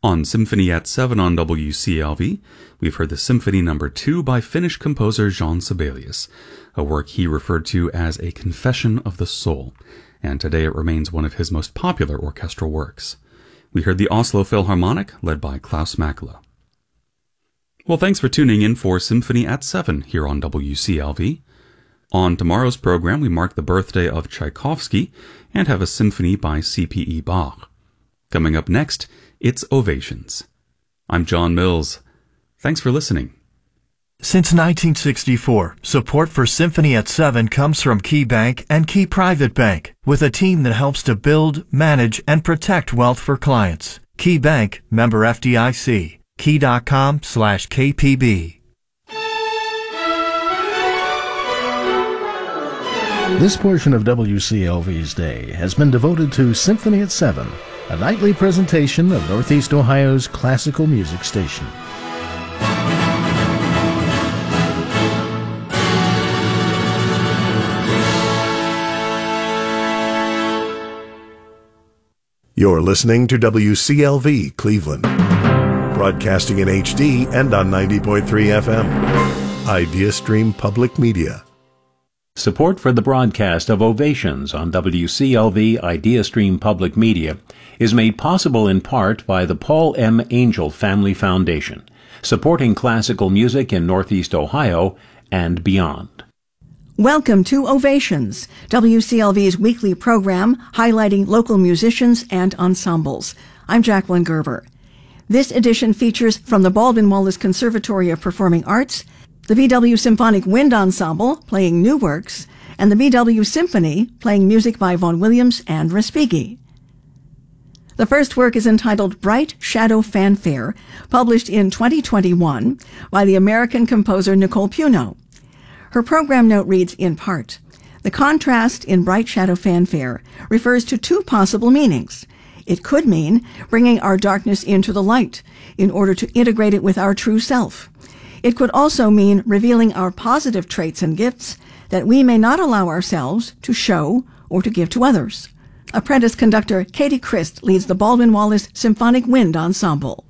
On Symphony at 7 on WCLV, we've heard the Symphony No. 2 by Finnish composer Jean Sibelius, a work he referred to as a confession of the soul, and today it remains one of his most popular orchestral works. We heard the Oslo Philharmonic, led by Klaus Mäkelä. Well, thanks for tuning in for Symphony at 7 here on WCLV. On tomorrow's program, we mark the birthday of Tchaikovsky and have a symphony by C.P.E. Bach. Coming up next, it's Ovations. I'm John Mills. Thanks for listening. Since 1964, support for Symphony at 7 comes from Key Bank and Key Private Bank, with a team that helps to build, manage, and protect wealth for clients. Key Bank, member FDIC. Key.com/KPB. This portion of WCLV's day has been devoted to Symphony at 7, a nightly presentation of Northeast Ohio's classical music station. You're listening to WCLV Cleveland, broadcasting in HD and on 90.3 FM. IdeaStream Public Media. Support for the broadcast of Ovations on WCLV IdeaStream Public Media is made possible in part by the Paul M. Angel Family Foundation, supporting classical music in Northeast Ohio and beyond. Welcome to Ovations, WCLV's weekly program highlighting local musicians and ensembles. I'm Jacqueline Gerber. This edition features from the Baldwin Wallace Conservatory of Performing Arts, the BW Symphonic Wind Ensemble playing new works, and the BW Symphony playing music by Vaughan Williams and Respighi. The first work is entitled Bright Shadow Fanfare, published in 2021 by the American composer Nicole Puno. Her program note reads in part, "The contrast in Bright Shadow Fanfare refers to two possible meanings. It could mean bringing our darkness into the light in order to integrate it with our true self. It could also mean revealing our positive traits and gifts that we may not allow ourselves to show or to give to others." Apprentice conductor Katie Christ leads the Baldwin Wallace Symphonic Wind Ensemble.